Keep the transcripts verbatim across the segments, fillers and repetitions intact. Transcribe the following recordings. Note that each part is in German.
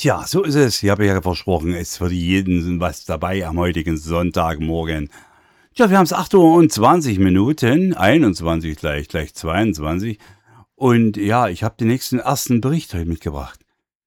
Tja, so ist es. Ich habe ja versprochen, es ist für jeden was dabei am heutigen Sonntagmorgen. Tja, wir haben es acht Uhr und zwanzig Minuten, einundzwanzig gleich, gleich zweiundzwanzig. Und ja, ich habe den nächsten ersten Bericht heute mitgebracht.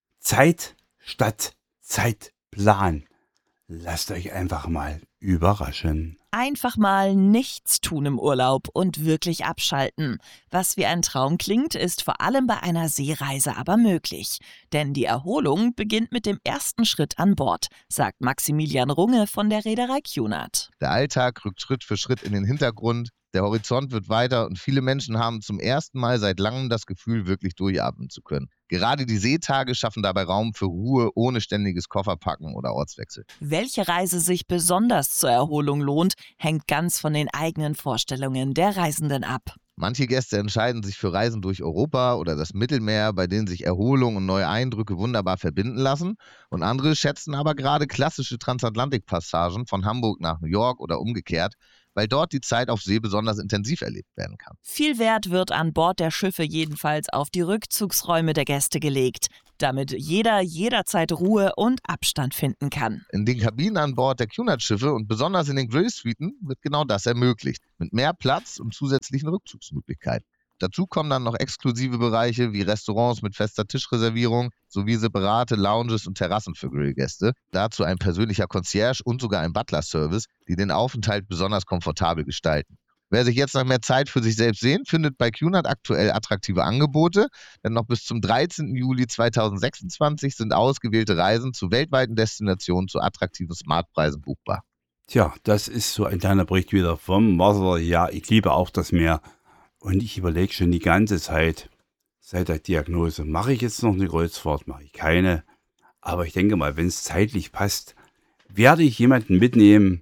Zeit statt Zeitplan. Lasst euch einfach mal überraschen. Einfach mal nichts tun im Urlaub und wirklich abschalten. Was wie ein Traum klingt, ist vor allem bei einer Seereise aber möglich. Denn die Erholung beginnt mit dem ersten Schritt an Bord, sagt Maximilian Runge von der Reederei Cunard. Der Alltag rückt Schritt für Schritt in den Hintergrund, der Horizont wird weiter und viele Menschen haben zum ersten Mal seit langem das Gefühl, wirklich durchatmen zu können. Gerade die Seetage schaffen dabei Raum für Ruhe ohne ständiges Kofferpacken oder Ortswechsel. Welche Reise sich besonders zur Erholung lohnt, hängt ganz von den eigenen Vorstellungen der Reisenden ab. Manche Gäste entscheiden sich für Reisen durch Europa oder das Mittelmeer, bei denen sich Erholung und neue Eindrücke wunderbar verbinden lassen. Und andere schätzen aber gerade klassische Transatlantikpassagen von Hamburg nach New York oder umgekehrt, weil dort die Zeit auf See besonders intensiv erlebt werden kann. Viel Wert wird an Bord der Schiffe jedenfalls auf die Rückzugsräume der Gäste gelegt, damit jeder jederzeit Ruhe und Abstand finden kann. In den Kabinen an Bord der Cunard-Schiffe und besonders in den Grillsuiten wird genau das ermöglicht, mit mehr Platz und zusätzlichen Rückzugsmöglichkeiten. Dazu kommen dann noch exklusive Bereiche wie Restaurants mit fester Tischreservierung sowie separate Lounges und Terrassen für Grillgäste. Dazu ein persönlicher Concierge und sogar ein Butler-Service, die den Aufenthalt besonders komfortabel gestalten. Wer sich jetzt nach mehr Zeit für sich selbst sehnt, findet bei Cunard aktuell attraktive Angebote, denn noch bis zum dreizehnten Juli zweitausendsechsundzwanzig sind ausgewählte Reisen zu weltweiten Destinationen zu attraktiven Smartpreisen buchbar. Tja, das ist so ein kleiner Bericht wieder vom Wasser. Ja, ich liebe auch das Meer. Und ich überlege schon die ganze Zeit, seit der Diagnose, mache ich jetzt noch eine Kreuzfahrt, mache ich keine. Aber ich denke mal, wenn es zeitlich passt, werde ich jemanden mitnehmen.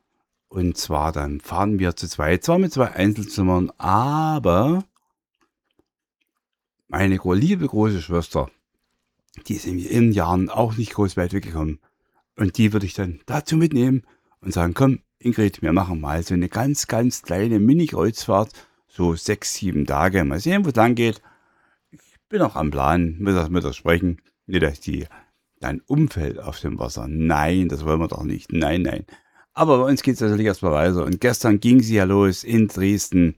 Und zwar dann fahren wir zu zweit, zwar mit zwei Einzelzimmern, aber meine gro- liebe große Schwester, die ist in den Jahren auch nicht groß weit weggekommen. Und die würde ich dann dazu mitnehmen und sagen, komm Ingrid, wir machen mal so eine ganz, ganz kleine Mini-Kreuzfahrt, so sechs, sieben Tage, mal sehen, wo es lang geht. Ich bin auch am Plan, muss das mit der sprechen, nicht, dass die dann umfällt auf dem Wasser. Nein, das wollen wir doch nicht, nein, nein. Aber bei uns geht es natürlich erstmal weiter. Und gestern ging sie ja los in Dresden.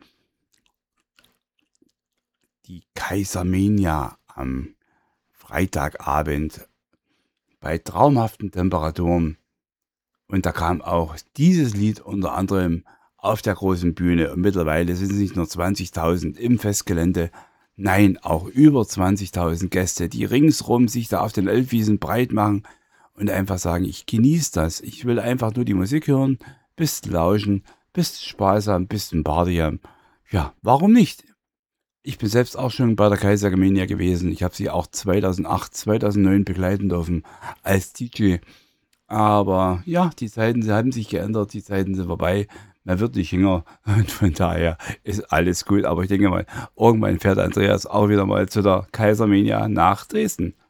Die Kaisermania am Freitagabend bei traumhaften Temperaturen. Und da kam auch dieses Lied unter anderem auf der großen Bühne. Und mittlerweile sind es nicht nur zwanzigtausend im Festgelände, nein, auch über zwanzigtausend Gäste, die ringsrum sich da auf den Elbwiesen breit machen und einfach sagen, ich genieße das. Ich will einfach nur die Musik hören, bisschen lauschen, bisschen Spaß haben, bisschen Party haben. Ja, warum nicht? Ich bin selbst auch schon bei der Kaisermania gewesen. Ich habe sie auch zweitausendacht, zweitausendneun begleiten dürfen als D J. Aber ja, die Zeiten sie haben sich geändert, die Zeiten sind vorbei. Man wird nicht jünger und von daher ist alles gut. Aber ich denke mal, irgendwann fährt Andreas auch wieder mal zu der Kaisermania nach Dresden.